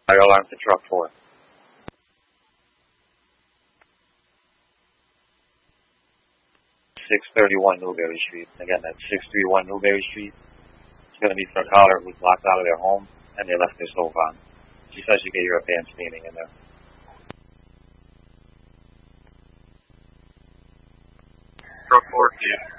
Fire alarm to truck 4. (631) Newberry Street. Again, that's 631 Newberry Street. It's going to be for a caller who's locked out of their home and they left their stove on. She says you get your fan steaming in there. Truck 4, please.